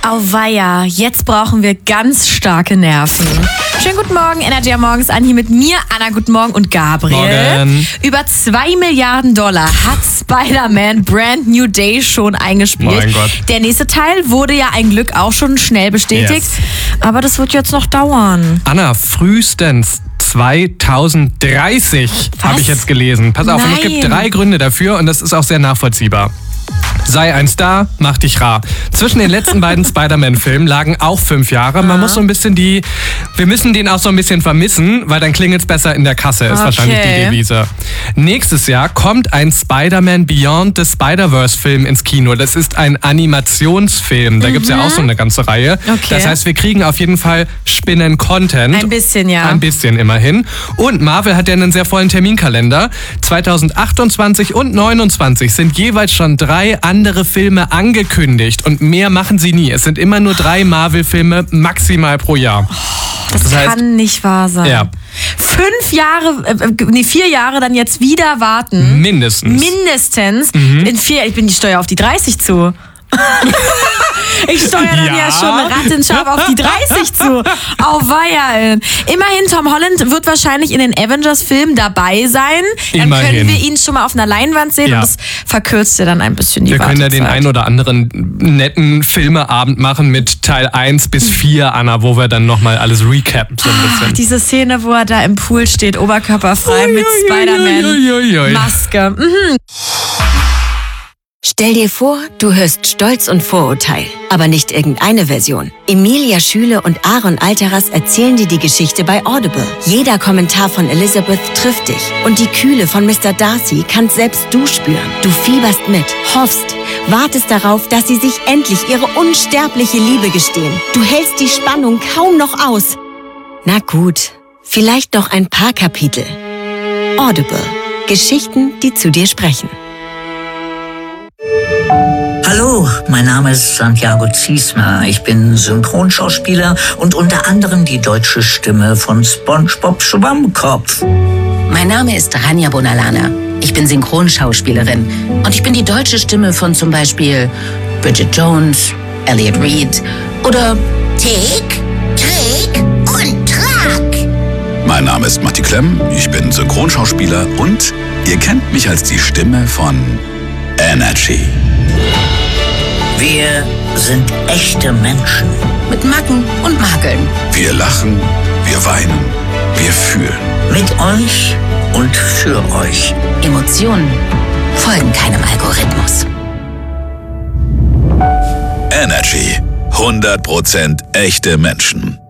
Auweia, jetzt brauchen wir ganz starke Nerven. Schönen guten Morgen, Energy am Morgens an, hier mit mir, Anna, guten Morgen und Gabriel. Morgen. Über $2 Milliarden hat Spider-Man Brand New Day schon eingespielt. Mein Gott. Der nächste Teil wurde ja ein Glück auch schon schnell bestätigt, Yes. aber das wird jetzt noch dauern. Anna, frühestens 2030 habe ich jetzt gelesen. Pass auf, und es gibt 3 Gründe dafür und das ist auch sehr nachvollziehbar. Sei ein Star, mach dich rar. Zwischen den letzten beiden Spider-Man-Filmen lagen auch 5 Jahre. Man muss so ein bisschen wir müssen den auch so ein bisschen vermissen, weil dann klingelt's besser in der Kasse, ist wahrscheinlich die Devise. Nächstes Jahr kommt ein Spider-Man Beyond the Spider-Verse-Film ins Kino. Das ist ein Animationsfilm. Da gibt's ja auch so eine ganze Reihe. Okay. Das heißt, wir kriegen auf jeden Fall Spinnen-Content. Ein bisschen, ja. Ein bisschen immerhin. Und Marvel hat ja einen sehr vollen Terminkalender. 2028 und 2029 sind jeweils schon 3 andere Filme angekündigt und mehr machen sie nie. Es sind immer nur 3 Marvel-Filme maximal pro Jahr. Das kann nicht wahr sein. Ja. 4 Jahre dann jetzt wieder warten. Mindestens. In 4, ich bin die Steuer auf die 30 zu. Ich steuere dann ja schon rattenscharf auf die 30 zu. Auweia. Immerhin, Tom Holland wird wahrscheinlich in den Avengers-Filmen dabei sein. Dann können wir ihn schon mal auf einer Leinwand sehen und das verkürzt ja dann ein bisschen die Wartezeit. Wir können ja den ein oder anderen netten Filmeabend machen mit Teil 1 bis 4, Anna, wo wir dann nochmal alles recappen. So ein bisschen. Diese Szene, wo er da im Pool steht, oberkörperfrei mit Spider-Man-Maske. Stell dir vor, du hörst Stolz und Vorurteil, aber nicht irgendeine Version. Emilia Schüle und Aaron Alteras erzählen dir die Geschichte bei Audible. Jeder Kommentar von Elizabeth trifft dich und die Kühle von Mr. Darcy kannst selbst du spüren. Du fieberst mit, hoffst, wartest darauf, dass sie sich endlich ihre unsterbliche Liebe gestehen. Du hältst die Spannung kaum noch aus. Na gut, vielleicht noch ein paar Kapitel. Audible. Geschichten, die zu dir sprechen. Hallo, mein Name ist Santiago Ziesmer. Ich bin Synchronschauspieler und unter anderem die deutsche Stimme von SpongeBob Schwammkopf. Mein Name ist Rania Bonalana. Ich bin Synchronschauspielerin und ich bin die deutsche Stimme von zum Beispiel Bridget Jones, Elliot Reed oder Tick, Trick und Track. Mein Name ist Matti Klemm, ich bin Synchronschauspieler und ihr kennt mich als die Stimme von Energy. Wir sind echte Menschen. mit Macken und Makeln. Wir lachen, wir weinen, wir fühlen. Mit euch und für euch. Emotionen folgen keinem Algorithmus. Energy. 100% echte Menschen.